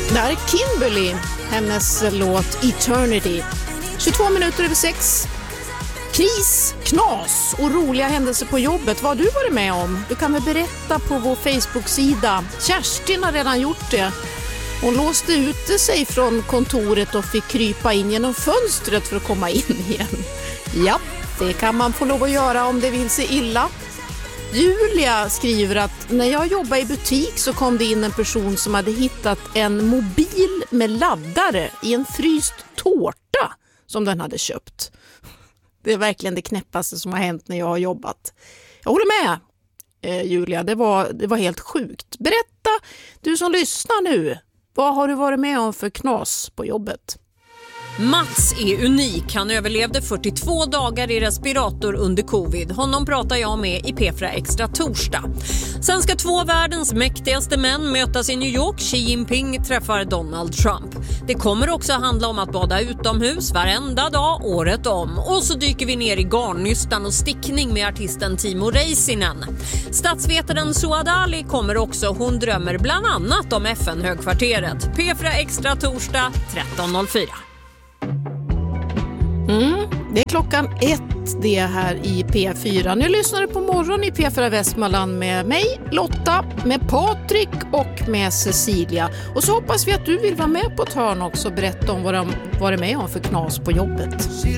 Det här är Kimberly, hennes låt Eternity. 22 minuter över 6. Kris, knas och roliga händelser på jobbet. Vad har du varit med om? Du kan väl berätta på vår Facebook-sida. Kerstin har redan gjort det. Hon låste ute sig från kontoret och fick krypa in genom fönstret för att komma in igen. Ja, det kan man få lov att göra om det vill se illa. Julia skriver att när jag jobbade i butik så kom det in en person som hade hittat en mobil med laddare i en fryst tårta som den hade köpt. Det är verkligen det knäppaste som har hänt när jag har jobbat. Jag håller med, Julia. Det var helt sjukt. Berätta, du som lyssnar nu. Vad har du varit med om för knas på jobbet? Mats är unik. Han överlevde 42 dagar i respirator under covid. Honom pratar jag med i P4 Extra torsdag. Sen ska 2 världens mäktigaste män mötas i New York. Xi Jinping träffar Donald Trump. Det kommer också handla om att bada utomhus varenda dag, året om. Och så dyker vi ner i garnnystan och stickning med artisten Timo Räisänen. Statsvetaren Suad Ali kommer också. Hon drömmer bland annat om FN-högkvarteret. P4 Extra torsdag 13.04. Det är klockan 1 det här i P4. Nu lyssnar du på morgon i P4 Västmanland med mig, Lotta, med Patrik och med Cecilia. Och så hoppas vi att du vill vara med på ett hörn också och berätta om vad de varit med om för knas på jobbet.